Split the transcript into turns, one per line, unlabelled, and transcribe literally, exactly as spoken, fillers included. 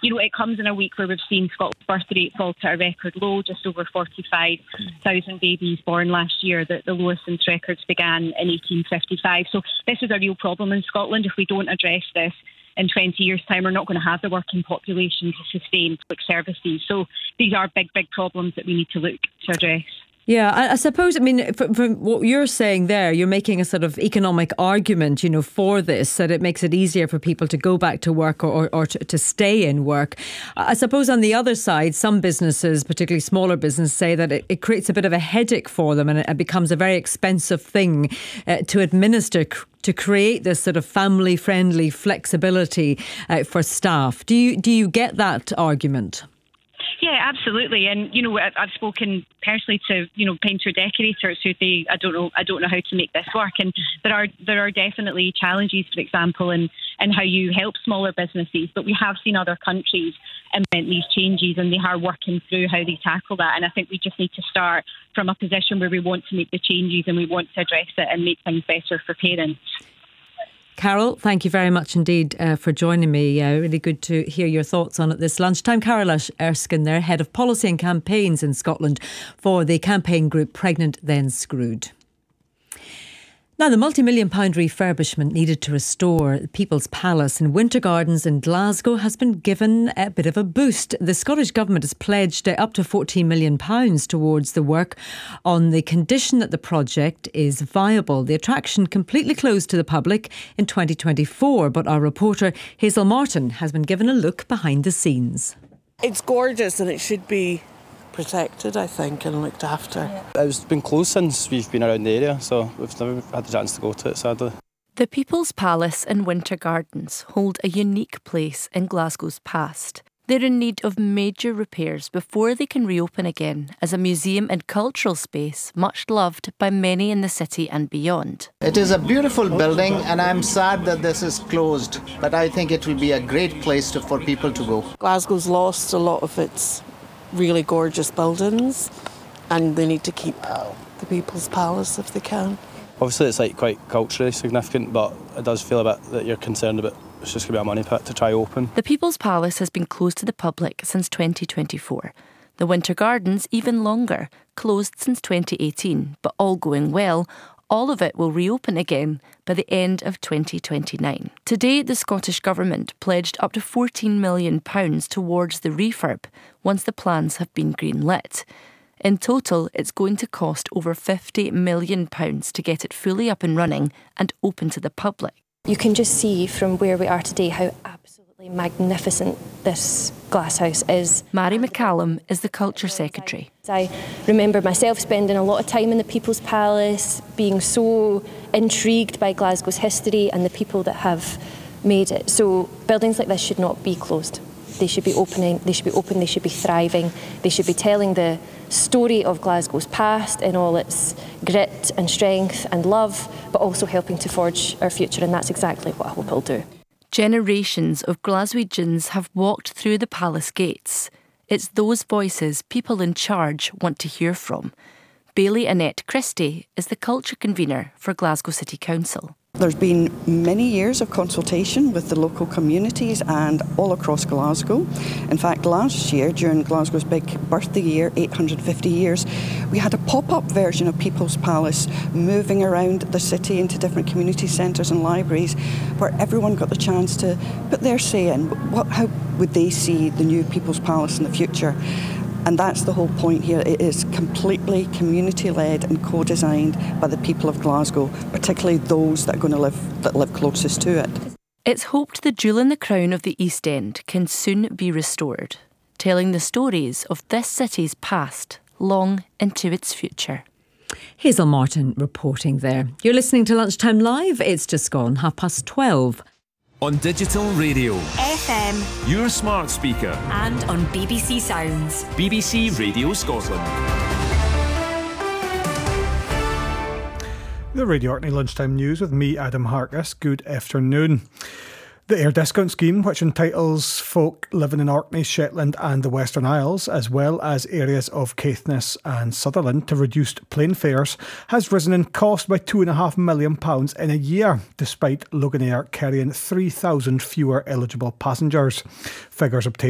you know, it comes in a week where we've seen Scotland's birth rate fall to a record low, just over forty-five thousand babies born last year. The, the lowest since records began in eighteen fifty-five. So this is a real problem in Scotland. If we don't address this in twenty years' time, we're not going to have the working population to sustain public services. So these are big, big problems that we need to look to address.
Yeah, I, I suppose, I mean, from, from what you're saying there, you're making a sort of economic argument, you know, for this, that it makes it easier for people to go back to work or, or, or to, to stay in work. I suppose on the other side, some businesses, particularly smaller businesses, say that it, it creates a bit of a headache for them and it, it becomes a very expensive thing uh, to administer, to create this sort of family-friendly flexibility uh, for staff. Do you do you get that argument?
Yeah, absolutely. And, you know, I've spoken personally to, you know, painter decorators who say, I don't know, I don't know how to make this work. And there are there are definitely challenges, for example, in, in how you help smaller businesses. But we have seen other countries implement these changes and they are working through how they tackle that. And I think we just need to start from a position where we want to make the changes and we want to address it and make things better for parents.
Carol, thank you very much indeed uh, for joining me. Uh, really good to hear your thoughts on it this lunchtime. Carol Erskine there, Head of Policy and Campaigns in Scotland for the campaign group Pregnant Then Screwed. Now, the multi-million pound refurbishment needed to restore the People's Palace in Winter Gardens in Glasgow has been given a bit of a boost. The Scottish Government has pledged up to fourteen million pounds towards the work on the condition that the project is viable. The attraction completely closed to the public in twenty twenty-four, but our reporter Hazel Martin has been given a look behind the scenes.
It's gorgeous and it should be protected, I think, and looked after.
Yeah. It's been closed since we've been around the area, so we've never had the chance to go to it, sadly.
The People's Palace and Winter Gardens hold a unique place in Glasgow's past. They're in need of major repairs before they can reopen again as a museum and cultural space much loved by many in the city and beyond.
It is a beautiful building and I'm sad that this is closed, but I think it will be a great place to, for people to go.
Glasgow's lost a lot of its really gorgeous buildings and they need to keep the People's Palace if they can.
Obviously it's like quite culturally significant, but it does feel a bit that you're concerned about it's just going to be a money pit to try open.
The People's Palace has been closed to the public since twenty twenty-four. The Winter Gardens even longer, closed since twenty eighteen, but all going well, all of it will reopen again by the end of twenty twenty-nine. Today, the Scottish Government pledged up to fourteen million pounds towards the refurb once the plans have been greenlit. In total, it's going to cost over fifty million pounds to get it fully up and running and open to the public.
You can just see from where we are today how absolutely magnificent this glasshouse is.
Mary McCallum is the Culture Secretary.
I remember myself spending a lot of time in the People's Palace, being so intrigued by Glasgow's history and the people that have made it. So buildings like this should not be closed. They should be opening, they should be open, they should be thriving, they should be telling the story of Glasgow's past in all its grit and strength and love, but also helping to forge our future, and that's exactly what I hope it'll do.
Generations of Glaswegians have walked through the palace gates. It's those voices people in charge want to hear from. Bailey Annette Christie is the culture convener for Glasgow City Council.
There's been many years of consultation with the local communities and all across Glasgow. In fact, last year, during Glasgow's big birthday year, eight hundred fifty years, we had a pop-up version of People's Palace moving around the city into different community centres and libraries where everyone got the chance to put their say in. What, how would they see the new People's Palace in the future? And that's the whole point here. It is completely community-led and co-designed by the people of Glasgow, particularly those that are going to live that live closest to it.
It's hoped the jewel in the crown of the East End can soon be restored, telling the stories of this city's past long into its future.
Hazel Martin reporting there. You're listening to Lunchtime Live. It's just gone half past twelve.
On digital radio,
F M,
your smart speaker,
and on B B C Sounds,
B B C Radio Scotland.
The Radio Orkney Lunchtime News with me, Adam Harkness. Good afternoon. The Air Discount Scheme, which entitles folk living in Orkney, Shetland and the Western Isles, as well as areas of Caithness and Sutherland, to reduced plane fares, has risen in cost by two point five million pounds in a year, despite Loganair carrying three thousand fewer eligible passengers. Figures obtained